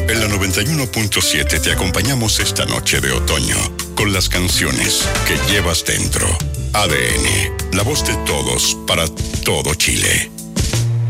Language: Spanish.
En la 91.7 te acompañamos esta noche de otoño con las canciones que llevas dentro. ADN, la voz de todos para todo Chile.